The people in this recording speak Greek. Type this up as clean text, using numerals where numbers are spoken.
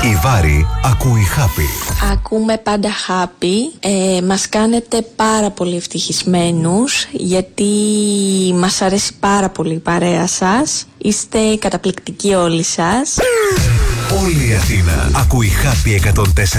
Η Βάρη ακούει Happy. Ακούμε πάντα Happy. Μας κάνετε πάρα πολύ ευτυχισμένους, γιατί μας αρέσει πάρα πολύ η παρέα σας. Είστε καταπληκτικοί όλοι σας. Όλη η Αθήνα ακούει Happy 104.